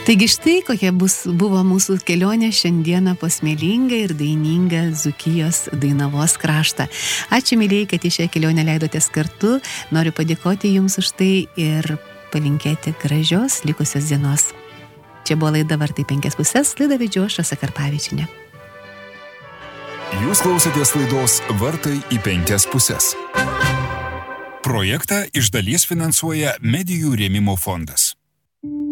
Taigi štai kokia buvo mūsų kelionė šiandieną po smėlingą ir dainingą Dzūkijos Dainavos kraštą. Ačiū, mylėjai, kad į šią kelionę leidotės kartu. Noriu padėkoti Jums už tai ir palinkėti gražios likusios dienos. Čia buvo laida Vartai 5 laidą vedžiau aš, Rasa Karpavičienė. Jūs klausėtės laidos Vartai į 5. Projektą iš dalies finansuoja Medijų rėmimo fondas.